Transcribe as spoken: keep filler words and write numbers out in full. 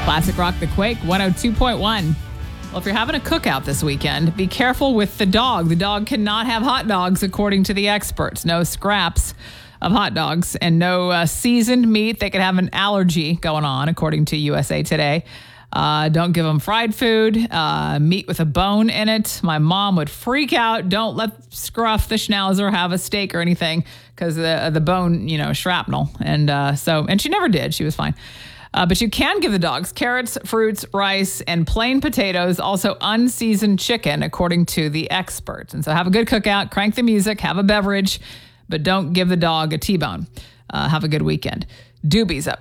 Classic Rock The Quake, one oh two point one. Well, if you're having a cookout this weekend, be careful with the dog. The dog cannot have hot dogs, according to the experts. No scraps of hot dogs and no uh, seasoned meat. They could have an allergy going on, according to U S A Today. Uh, don't give them fried food, uh, meat with a bone in it. My mom would freak out. Don't let Scruff the Schnauzer have a steak or anything because the the bone, you know, shrapnel. And uh, so, and she never did. She was fine. Uh, but you can give the dogs carrots, fruits, rice, and plain potatoes, also unseasoned chicken, according to the experts. And so have a good cookout, crank the music, have a beverage, but don't give the dog a T-bone. Uh, have a good weekend. Doobie's up.